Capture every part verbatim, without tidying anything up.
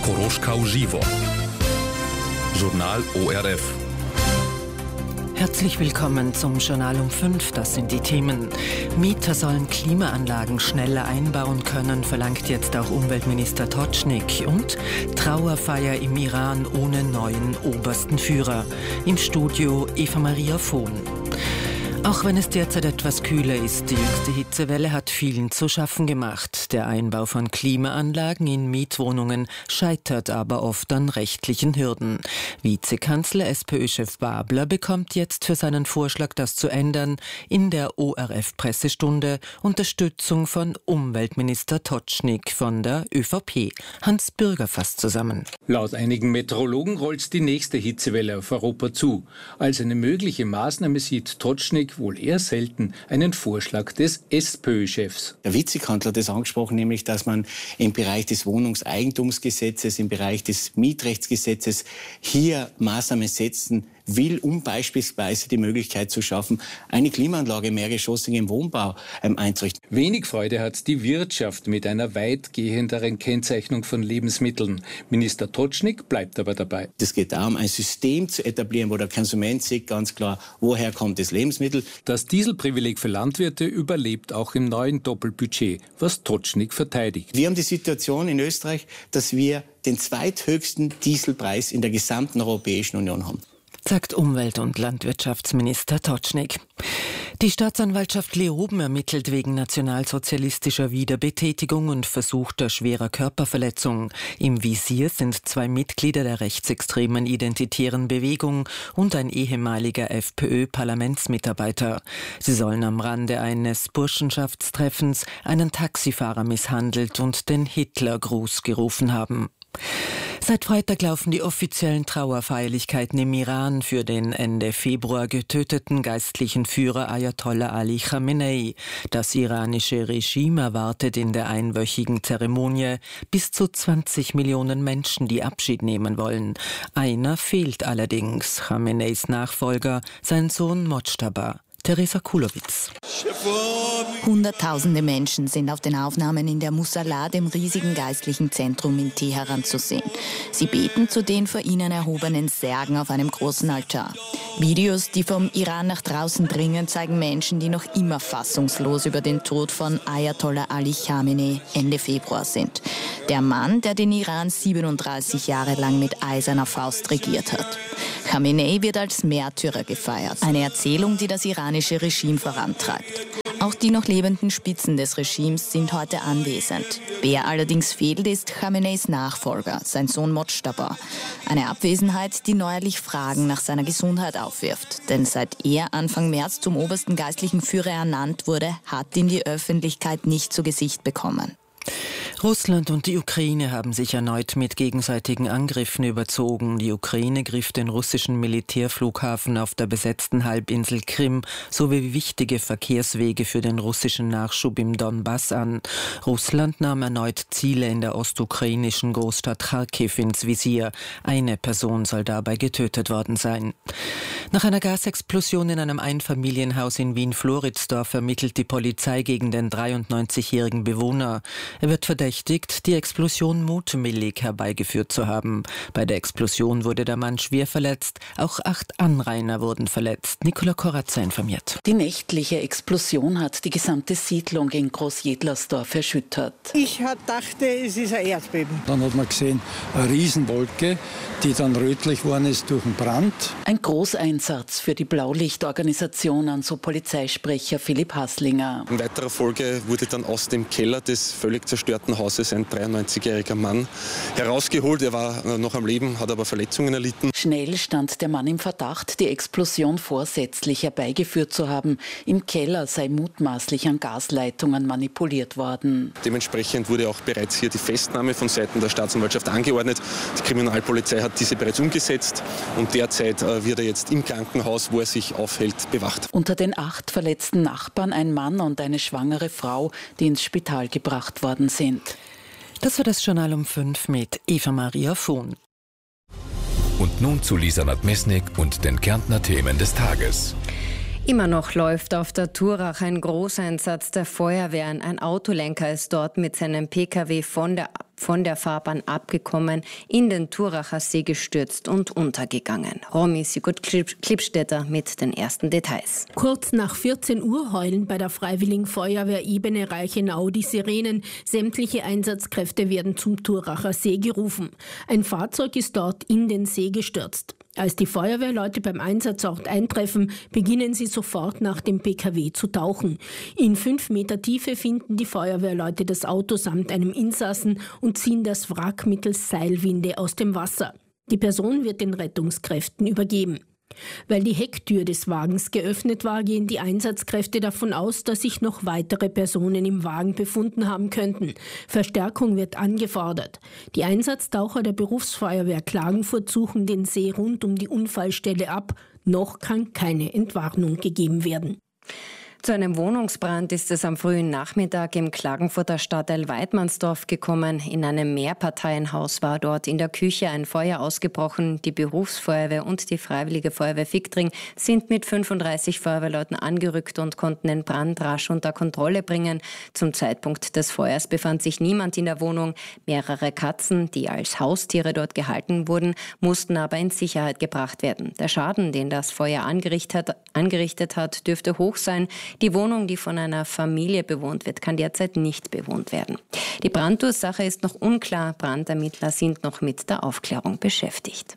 Koroška u živo. Journal O R F. Herzlich willkommen zum Journal um fünf. Das sind die Themen. Mieter sollen Klimaanlagen schneller einbauen können, verlangt jetzt auch Umweltminister Točnik. Und Trauerfeier im Iran ohne neuen obersten Führer. Im Studio Eva Maria Vohn. Auch wenn es derzeit etwas kühler ist, die jüngste Hitzewelle hat vielen zu schaffen gemacht. Der Einbau von Klimaanlagen in Mietwohnungen scheitert aber oft an rechtlichen Hürden. Vizekanzler SPÖ-Chef Babler bekommt jetzt für seinen Vorschlag, das zu ändern, in der O R F-Pressestunde Unterstützung von Umweltminister Točnik von der ÖVP. Hans Bürger fasst zusammen. Laut einigen Meteorologen rollt die nächste Hitzewelle auf Europa zu. Als eine mögliche Maßnahme sieht Točnik wohl eher selten einen Vorschlag des SPÖ-Chefs. Der Vizekanzler hat es angesprochen, nämlich, dass man im Bereich des Wohnungseigentumsgesetzes, im Bereich des Mietrechtsgesetzes hier Maßnahmen setzen will, um beispielsweise die Möglichkeit zu schaffen, eine Klimaanlage im mehrgeschossigen Wohnbau ähm, einzurichten. Wenig Freude hat die Wirtschaft mit einer weitgehenderen Kennzeichnung von Lebensmitteln. Minister Točnik bleibt aber dabei. Es geht darum, ein System zu etablieren, wo der Konsument sieht ganz klar, woher kommt das Lebensmittel. Das Dieselprivileg für Landwirte überlebt auch im neuen Doppelbudget, was Točnik verteidigt. Wir haben die Situation in Österreich, dass wir den zweithöchsten Dieselpreis in der gesamten Europäischen Union haben, sagt Umwelt- und Landwirtschaftsminister Točnik. Die Staatsanwaltschaft Leoben ermittelt wegen nationalsozialistischer Wiederbetätigung und versuchter schwerer Körperverletzung. Im Visier sind zwei Mitglieder der rechtsextremen Identitären Bewegung und ein ehemaliger FPÖ-Parlamentsmitarbeiter. Sie sollen am Rande eines Burschenschaftstreffens einen Taxifahrer misshandelt und den Hitlergruß gerufen haben. Seit Freitag laufen die offiziellen Trauerfeierlichkeiten im Iran für den Ende Februar getöteten geistlichen Führer Ayatollah Ali Khamenei. Das iranische Regime erwartet in der einwöchigen Zeremonie bis zu zwanzig Millionen Menschen, die Abschied nehmen wollen. Einer fehlt allerdings, Khameneis Nachfolger, sein Sohn Mojtaba. Teresa Kulowitz. Hunderttausende Menschen sind auf den Aufnahmen in der Musalla, dem riesigen geistlichen Zentrum in Teheran, zu sehen. Sie beten zu den vor ihnen erhobenen Särgen auf einem großen Altar. Videos, die vom Iran nach draußen dringen, zeigen Menschen, die noch immer fassungslos über den Tod von Ayatollah Ali Khamenei Ende Februar sind. Der Mann, der den Iran siebenunddreißig Jahre lang mit eiserner Faust regiert hat. Khamenei wird als Märtyrer gefeiert. Eine Erzählung, die das iranische Regime vorantreibt. Auch die noch lebenden Spitzen des Regimes sind heute anwesend. Wer allerdings fehlt, ist Khameneis Nachfolger, sein Sohn Mojtaba. Eine Abwesenheit, die neuerlich Fragen nach seiner Gesundheit aufwirft. Denn seit er Anfang März zum obersten geistlichen Führer ernannt wurde, hat ihn die Öffentlichkeit nicht zu Gesicht bekommen. Russland und die Ukraine haben sich erneut mit gegenseitigen Angriffen überzogen. Die Ukraine griff den russischen Militärflughafen auf der besetzten Halbinsel Krim sowie wichtige Verkehrswege für den russischen Nachschub im Donbass an. Russland nahm erneut Ziele in der ostukrainischen Großstadt Charkiw ins Visier. Eine Person soll dabei getötet worden sein. Nach einer Gasexplosion in einem Einfamilienhaus in Wien-Floridsdorf ermittelt die Polizei gegen den dreiundneunzigjährigen Bewohner. Er wird verdächtigt, die Explosion mutwillig herbeigeführt zu haben. Bei der Explosion wurde der Mann schwer verletzt. Auch acht Anrainer wurden verletzt. Nicola Koratza informiert. Die nächtliche Explosion hat die gesamte Siedlung in Groß-Jedlersdorf erschüttert. Ich dachte, es ist ein Erdbeben. Dann hat man gesehen, eine Riesenwolke, die dann rötlich geworden ist durch den Brand. Ein Großeinsatz für die Blaulichtorganisationen, so Polizeisprecher Philipp Haslinger. In weiterer Folge wurde dann aus dem Keller des völlig zerstörten Hauses ein dreiundneunzigjähriger Mann herausgeholt. Er war noch am Leben, hat aber Verletzungen erlitten. Schnell stand der Mann im Verdacht, die Explosion vorsätzlich herbeigeführt zu haben. Im Keller sei mutmaßlich an Gasleitungen manipuliert worden. Dementsprechend wurde auch bereits hier die Festnahme von Seiten der Staatsanwaltschaft angeordnet. Die Kriminalpolizei hat diese bereits umgesetzt und derzeit wird er jetzt im Krankenhaus, wo er sich aufhält, bewacht. Unter den acht verletzten Nachbarn ein Mann und eine schwangere Frau, die ins Spital gebracht worden sind. Das war das Journal um fünf mit Eva Maria Vohn. Und nun zu Lisa Nadmesnik und den Kärntner Themen des Tages. Immer noch läuft auf der Turach ein Großeinsatz der Feuerwehren. Ein Autolenker ist dort mit seinem Pkw von der, von der Fahrbahn abgekommen, in den Turacher See gestürzt und untergegangen. Romy Sigurd-Klippstädter mit den ersten Details. Kurz nach vierzehn Uhr heulen bei der Freiwilligen Feuerwehr Ebene Reichenau die Sirenen. Sämtliche Einsatzkräfte werden zum Turacher See gerufen. Ein Fahrzeug ist dort in den See gestürzt. Als die Feuerwehrleute beim Einsatzort eintreffen, beginnen sie sofort nach dem Pkw zu tauchen. In fünf Meter Tiefe finden die Feuerwehrleute das Auto samt einem Insassen und ziehen das Wrack mittels Seilwinde aus dem Wasser. Die Person wird den Rettungskräften übergeben. Weil die Hecktür des Wagens geöffnet war, gehen die Einsatzkräfte davon aus, dass sich noch weitere Personen im Wagen befunden haben könnten. Verstärkung wird angefordert. Die Einsatztaucher der Berufsfeuerwehr Klagenfurt suchen den See rund um die Unfallstelle ab. Noch kann keine Entwarnung gegeben werden. Zu einem Wohnungsbrand ist es am frühen Nachmittag im Klagenfurter Stadtteil Weidmannsdorf gekommen. In einem Mehrparteienhaus war dort in der Küche ein Feuer ausgebrochen. Die Berufsfeuerwehr und die Freiwillige Feuerwehr Viktring sind mit fünfunddreißig Feuerwehrleuten angerückt und konnten den Brand rasch unter Kontrolle bringen. Zum Zeitpunkt des Feuers befand sich niemand in der Wohnung. Mehrere Katzen, die als Haustiere dort gehalten wurden, mussten aber in Sicherheit gebracht werden. Der Schaden, den das Feuer angerichtet hat, angerichtet hat, dürfte hoch sein. Die Wohnung, die von einer Familie bewohnt wird, kann derzeit nicht bewohnt werden. Die Brandursache ist noch unklar. Brandermittler sind noch mit der Aufklärung beschäftigt.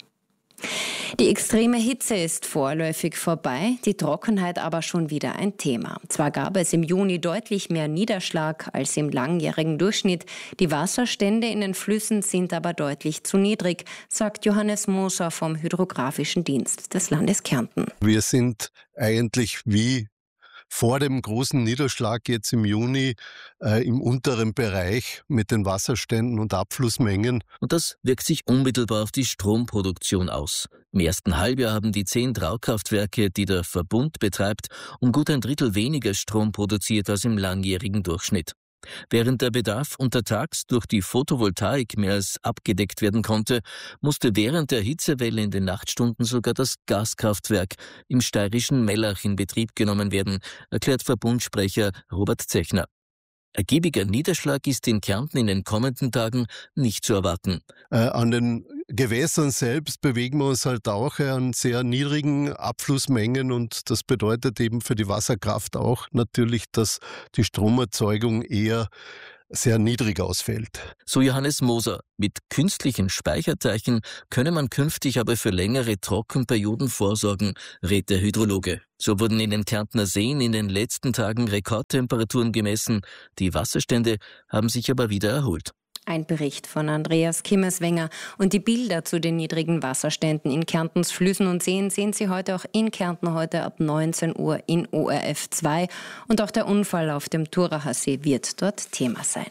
Die extreme Hitze ist vorläufig vorbei, die Trockenheit aber schon wieder ein Thema. Zwar gab es im Juni deutlich mehr Niederschlag als im langjährigen Durchschnitt, die Wasserstände in den Flüssen sind aber deutlich zu niedrig, sagt Johannes Moser vom Hydrographischen Dienst des Landes Kärnten. Wir sind eigentlich wie vor dem großen Niederschlag jetzt im Juni äh, im unteren Bereich mit den Wasserständen und Abflussmengen. Und das wirkt sich unmittelbar auf die Stromproduktion aus. Im ersten Halbjahr haben die zehn Traukraftwerke, die der Verbund betreibt, um gut ein Drittel weniger Strom produziert als im langjährigen Durchschnitt. Während der Bedarf untertags durch die Photovoltaik mehr als abgedeckt werden konnte, musste während der Hitzewelle in den Nachtstunden sogar das Gaskraftwerk im steirischen Mellach in Betrieb genommen werden, erklärt Verbundsprecher Robert Zechner. Ergiebiger Niederschlag ist in Kärnten in den kommenden Tagen nicht zu erwarten. Äh, an den Gewässern selbst bewegen wir uns halt auch an sehr niedrigen Abflussmengen und das bedeutet eben für die Wasserkraft auch natürlich, dass die Stromerzeugung eher sehr niedrig ausfällt. So Johannes Moser. Mit künstlichen Speicherteichen könne man künftig aber für längere Trockenperioden vorsorgen, rät der Hydrologe. So wurden in den Kärntner Seen in den letzten Tagen Rekordtemperaturen gemessen. Die Wasserstände haben sich aber wieder erholt. Ein Bericht von Andreas Kimmeswenger. Und die Bilder zu den niedrigen Wasserständen in Kärntens Flüssen und Seen sehen Sie heute auch in Kärnten heute ab neunzehn Uhr in O R F zwei. Und auch der Unfall auf dem Turacher See wird dort Thema sein.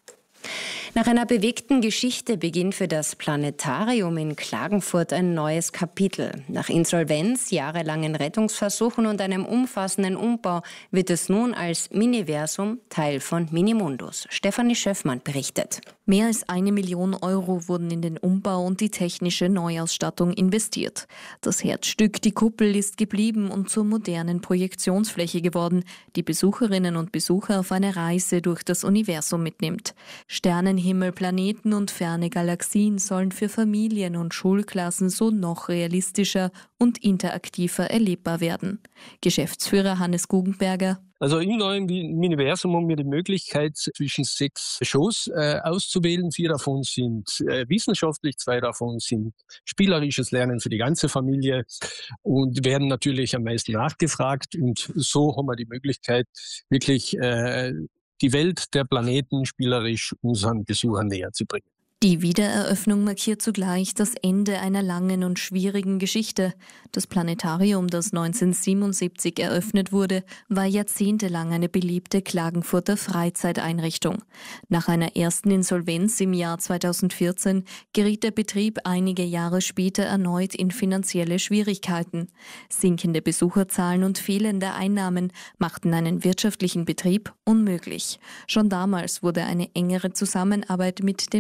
Nach einer bewegten Geschichte beginnt für das Planetarium in Klagenfurt ein neues Kapitel. Nach Insolvenz, jahrelangen Rettungsversuchen und einem umfassenden Umbau wird es nun als Miniversum Teil von Minimundus. Stefanie Schöffmann berichtet. Mehr als eine Million Euro wurden in den Umbau und die technische Neuausstattung investiert. Das Herzstück, die Kuppel, ist geblieben und zur modernen Projektionsfläche geworden, die Besucherinnen und Besucher auf eine Reise durch das Universum mitnimmt. Sternenhimmel, Planeten und ferne Galaxien sollen für Familien und Schulklassen so noch realistischer und interaktiver erlebbar werden. Geschäftsführer Hannes Guggenberger: Also im neuen Miniversum haben wir die Möglichkeit, zwischen sechs Shows äh, auszuwählen. Vier davon sind äh, wissenschaftlich, zwei davon sind spielerisches Lernen für die ganze Familie und werden natürlich am meisten nachgefragt. Und so haben wir die Möglichkeit, wirklich äh, die Welt der Planeten spielerisch unseren Besuchern näher zu bringen. Die Wiedereröffnung markiert zugleich das Ende einer langen und schwierigen Geschichte. Das Planetarium, das neunzehnhundertsiebenundsiebzig eröffnet wurde, war jahrzehntelang eine beliebte Klagenfurter Freizeiteinrichtung. Nach einer ersten Insolvenz im Jahr zweitausendvierzehn geriet der Betrieb einige Jahre später erneut in finanzielle Schwierigkeiten. Sinkende Besucherzahlen und fehlende Einnahmen machten einen wirtschaftlichen Betrieb unmöglich. Schon damals wurde eine engere Zusammenarbeit mit den benachteiligten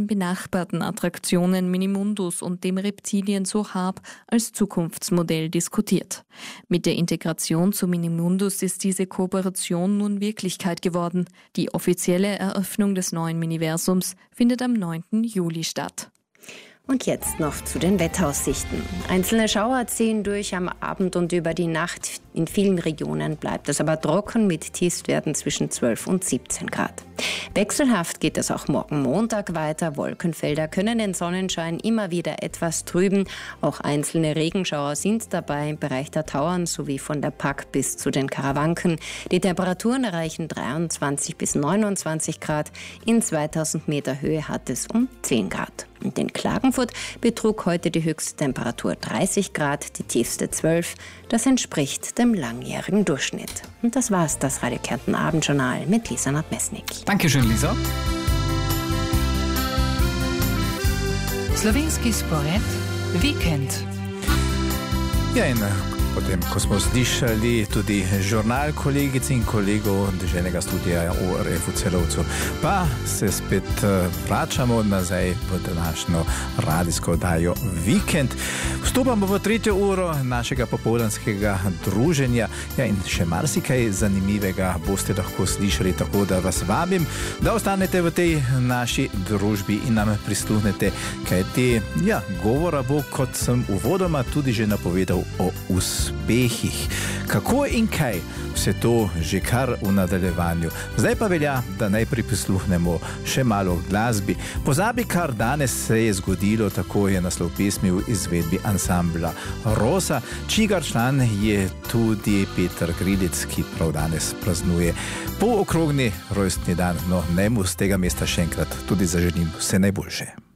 benachbarten Attraktionen Minimundus und dem Reptilienzoo Hab als Zukunftsmodell diskutiert. Mit der Integration zu Minimundus ist diese Kooperation nun Wirklichkeit geworden. Die offizielle Eröffnung des neuen Miniversums findet am neunten Juli statt. Und jetzt noch zu den Wetteraussichten. Einzelne Schauer ziehen durch am Abend und über die Nacht. In vielen Regionen bleibt es aber trocken mit Tiefstwerten zwischen zwölf und siebzehn Grad. Wechselhaft geht es auch morgen Montag weiter. Wolkenfelder können den Sonnenschein immer wieder etwas trüben. Auch einzelne Regenschauer sind dabei im Bereich der Tauern sowie von der Pack bis zu den Karawanken. Die Temperaturen erreichen dreiundzwanzig bis neunundzwanzig Grad. In zweitausend Meter Höhe hat es um zehn Grad. Und in Klagenfurt betrug heute die höchste Temperatur dreißig Grad, die tiefste zwölf. Das entspricht dem langjährigen Durchschnitt. Und das war's, das Radio Kärnten Abendjournal mit Lisa Nadmesnik. Dankeschön, Lisa. Slovenski spored Vikend. Ja, in potem, ko smo slišali tudi žurnal kolegic in kolegov deželnega studija o R F u Celovcu, pa se spet vračamo nazaj v današnjo radijsko oddajo Vikend. Vstopamo v tretjo uro našega popoldanskega druženja, ja, in še marsikaj zanimivega boste lahko slišali, tako da vas vabim, da ostanete v tej naši družbi in nam prisluhnete, kajti ja, govora bo, kot sem uvodoma tudi že napovedal, o uspehih. Kako in kaj, vse to že kar v nadaljevanju. Zdaj pa velja, da najprej prisluhnemo še malo glasbi. Pozabi, kar danes se je zgodilo, tako je naslov pesmi v izvedbi ansambla Rosa, čigar član je tudi Peter Grilic, ki prav danes praznuje polokrogni rojstni dan. No, naj mu z tega mesta še enkrat tudi zaželim vse najboljše.